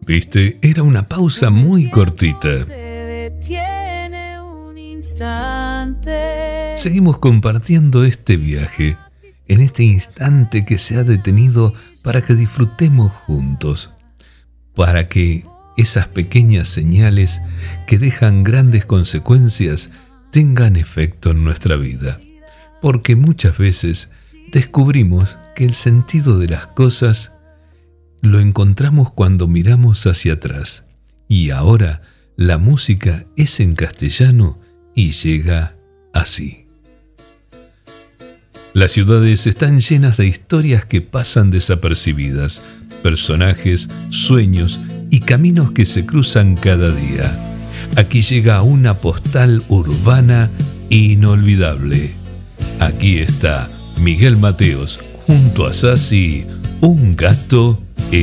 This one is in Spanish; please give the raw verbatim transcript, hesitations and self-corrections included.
¿Viste? Era una pausa muy cortita. Seguimos compartiendo este viaje, en este instante que se ha detenido para que disfrutemos juntos, para que esas pequeñas señales que dejan grandes consecuencias tengan efecto en nuestra vida. Porque muchas veces descubrimos que el sentido de las cosas lo encontramos cuando miramos hacia atrás. Y ahora la música es en castellano y llega así. Las ciudades están llenas de historias que pasan desapercibidas, personajes, sueños y caminos que se cruzan cada día. Aquí llega una postal urbana inolvidable. Aquí está Miguel Mateos junto a Sassi, un gato